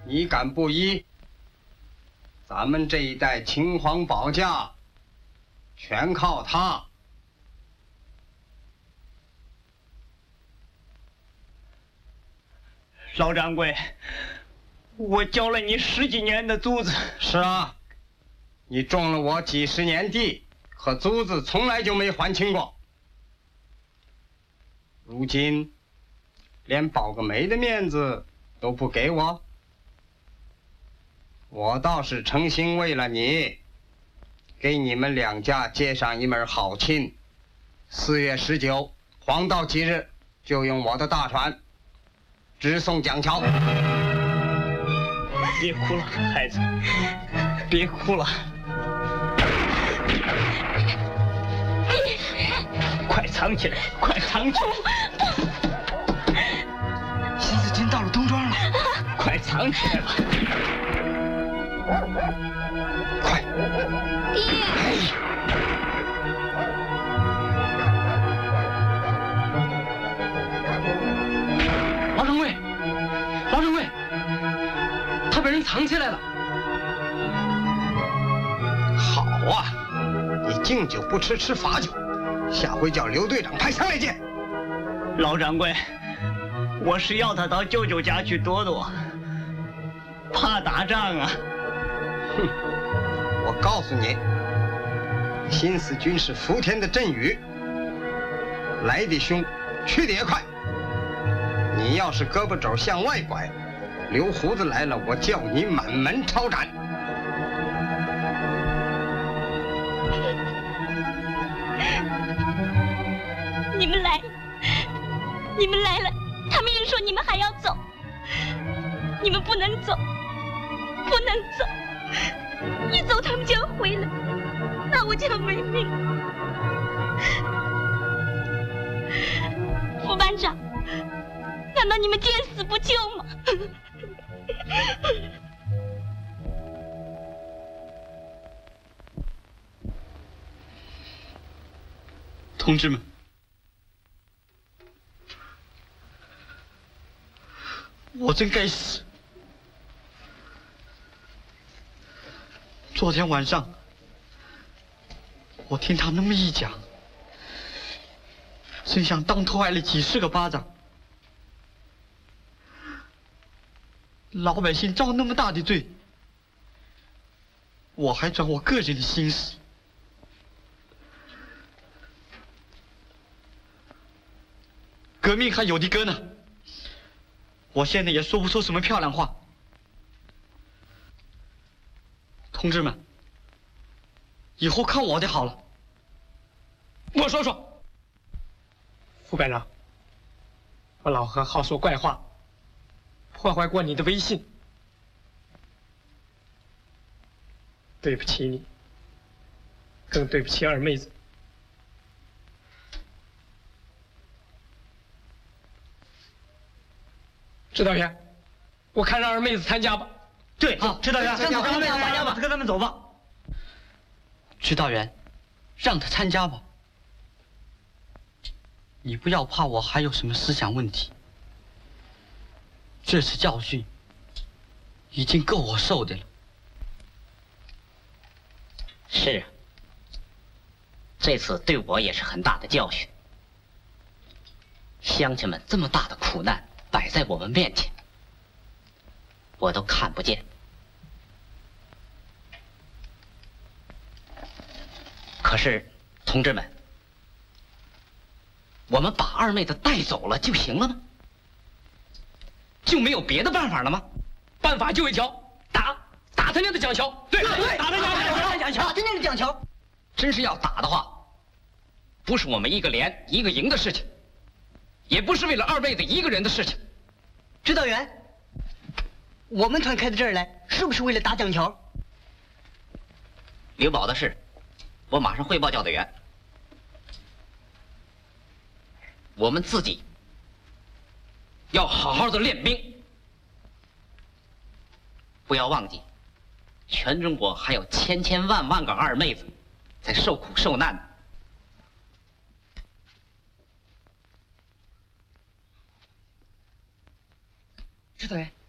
你敢不依？咱们这一代青黄保驾，全靠他。 老掌柜，我教了你10几年的租子。 是啊，你种了我几十年地，可租子从来就没还清过。如今连保个媒的面子都不给我，我倒是诚心为了你，给你们两家接上一门好亲。4月19，黄道吉日，就用我的大船直送蒋桥。 别哭了，孩子，别哭了，快藏起来，快藏起来！ 新四军到了东庄了， 快藏起来吧！ 快！ 爹。 老掌柜，老掌柜，他被人藏起来了。 好啊，你敬酒不吃吃罚酒，下回叫刘队长派枪来见。 老掌柜，我是要他到舅舅家去躲躲，怕打仗啊。 哼，我告诉你，新四军是福田的阵雨，来得凶，去得也快。你要是胳膊肘向外拐，留胡子来了，我叫你满门抄斩。 你们来了，他们又说你们还要走，你们不能走，不能走，一走他们就要回来，那我就要没命。副班长，难道你们见死不救吗？ 同志们，我真该死。昨天晚上，我听他那么一讲，真想当头挨了几10个巴掌。老百姓遭那么大的罪，我还转我个人的心思。革命还有的歌呢，我现在也说不出什么漂亮话。同志们，以后看我的好了。 我说说，副班长，我老何好说怪话，破坏过你的威信，对不起你，更对不起二妹子。指导员，我看让二妹子参加吧。 对， 好， 指导员， 让他们参加吧，跟他们走吧。 指导员，让他参加吧。你不要怕我还有什么思想问题。这次教训已经够我受的了。 是啊，这次对我也是很大的教训。乡亲们这么大的苦难摆在我们面前，我都看不见。可是，同志们，我们把二妹子带走了就行了吗？就没有别的办法了吗？ 办法就一条，打他娘的蒋桥！对，打他娘的蒋桥！ 打他娘的蒋桥！ 真是要打的话，不是我们一个连一个营的事情，也不是为了二妹子一个人的事情。 指导员，我们团开到这儿来，是不是为了打蒋桥？ 刘宝的事，我马上汇报教导员。我们自己要好好的练兵，不要忘记，全中国还有千千万万个二妹子在受苦受难呢。 指导员。